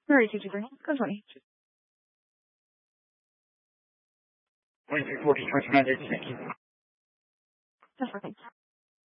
Very 223. Go 20. 2340, 29, thank you. Just for thanks.